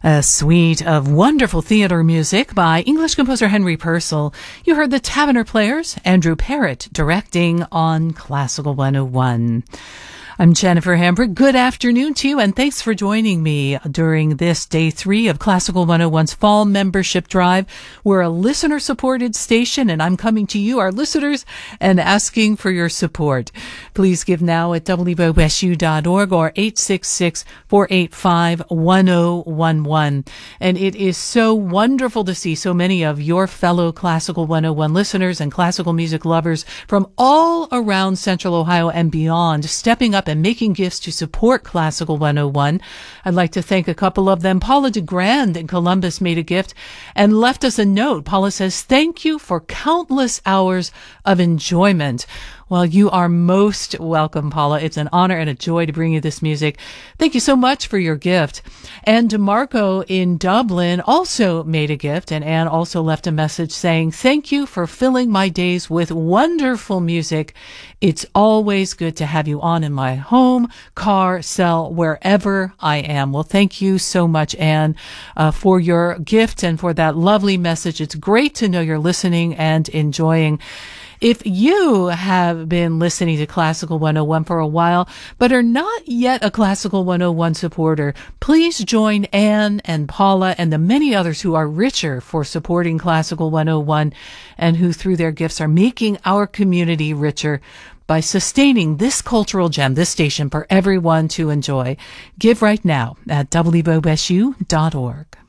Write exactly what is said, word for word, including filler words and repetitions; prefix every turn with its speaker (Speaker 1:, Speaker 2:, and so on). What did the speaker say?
Speaker 1: A suite of wonderful theater music by English composer Henry Purcell. You heard the Taverner Players, Andrew Parrott, directing on Classical one oh one. I'm Jennifer Hambrick. Good afternoon to you, and thanks for joining me during this day three of Classical one oh one's Fall Membership Drive. We're a listener-supported station, and I'm coming to you, our listeners, and asking for your support. Please give now at w b o s u dot org or eight six six, four eight five, one oh one one. And it is so wonderful to see so many of your fellow Classical one oh one listeners and classical music lovers from all around Central Ohio and beyond stepping up and making gifts to support Classical one oh one. I'd like to thank a couple of them. Paula DeGrand in Columbus made a gift and left us a note. Paula says, "Thank you for countless hours of enjoyment." Well, you are most welcome, Paula. It's an honor and a joy to bring you this music. Thank you so much for your gift. Anne DeMarco in Dublin also made a gift, and Anne also left a message saying, "Thank you for filling my days with wonderful music. It's always good to have you on in my home, car, cell, wherever I am." Well, thank you so much, Anne, uh, for your gift and for that lovely message. It's great to know you're listening and enjoying. If you have been listening to Classical one oh one for a while, but are not yet a Classical one oh one supporter, please join Anne and Paula and the many others who are richer for supporting Classical one oh one and who through their gifts are making our community richer by sustaining this cultural gem, this station for everyone to enjoy. Give right now at w b o s u dot org.